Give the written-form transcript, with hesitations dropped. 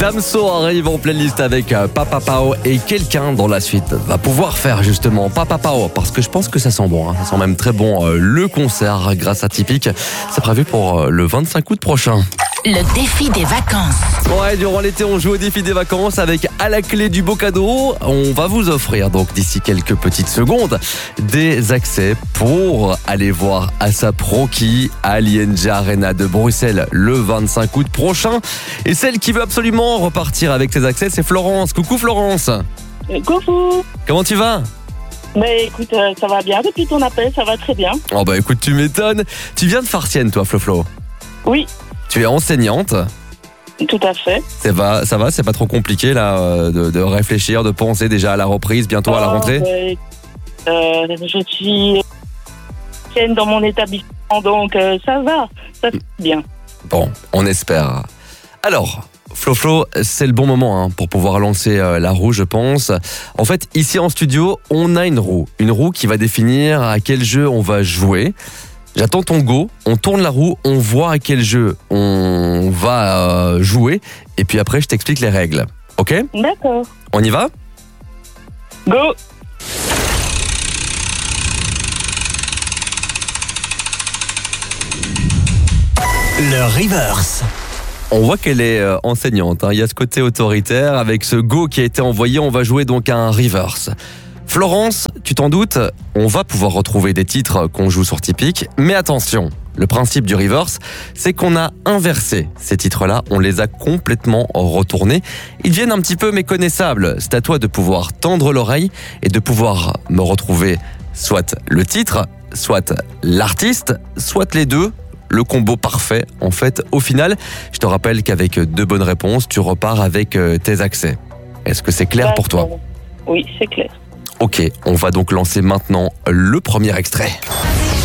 Damso arrive en playlist avec Papa Pao et quelqu'un dans la suite va pouvoir faire justement Papa Pao parce que je pense que ça sent bon, ça sent même très bon. Le concert grâce à Typique, c'est prévu pour le 25 août prochain. Le défi des vacances. Ouais, durant l'été, on joue au défi des vacances avec à la clé du beau cadeau. On va vous offrir donc d'ici quelques petites secondes des accès pour aller voir ASAP Rocky à l'ING Arena de Bruxelles le 25 août prochain. Et celle qui veut absolument repartir avec ses accès, c'est Florence. Coucou Florence. Coucou. Comment tu vas ? Mais écoute, ça va bien depuis ton appel, ça va très bien. Oh bah écoute, tu m'étonnes. Tu viens de Farciennes toi, Flo. Oui, Tu es enseignante. tout à fait. Ça va, c'est pas trop compliqué là de réfléchir, de penser déjà à la reprise, bientôt à la rentrée. Je suis dans mon établissement, donc ça va bien. Bon, on espère. Alors, Flo, c'est le bon moment pour pouvoir lancer la roue, je pense. En fait, ici en studio, on a une roue qui va définir à quel jeu on va jouer. J'attends ton go, on tourne la roue, on voit à quel jeu on va jouer, et puis après je t'explique les règles. Ok ? D'accord. On y va ? Go. Le reverse. On voit qu'elle est enseignante, il y a ce côté autoritaire, avec ce go qui a été envoyé, on va jouer donc un reverse. Florence, tu t'en doutes, on va pouvoir retrouver des titres qu'on joue sur Typique, mais attention, le principe du reverse, c'est qu'on a inversé ces titres-là, on les a complètement retournés. Ils deviennent un petit peu méconnaissables, c'est à toi de pouvoir tendre l'oreille et de pouvoir me retrouver soit le titre, soit l'artiste, soit les deux. Le combo parfait, en fait, au final, je te rappelle qu'avec 2 bonnes réponses, tu repars avec tes accès. Est-ce que c'est clair pour toi ? Oui, c'est clair. Ok, on va donc lancer maintenant le premier extrait.